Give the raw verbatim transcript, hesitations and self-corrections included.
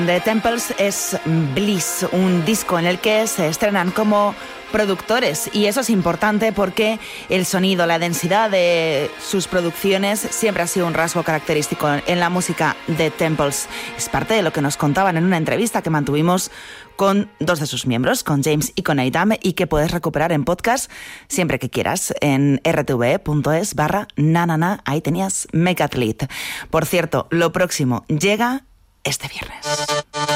The Temples es Bliss, un disco en el que se estrenan como productores, y eso es importante porque el sonido, la densidad de sus producciones siempre ha sido un rasgo característico en la música de Temples. Es parte de lo que nos contaban en una entrevista que mantuvimos con dos de sus miembros, con James y con Aitam, y que puedes recuperar en podcast siempre que quieras en r t v punto es barra nanana. Ahí tenías Megathlete. Por cierto, lo próximo llega este viernes.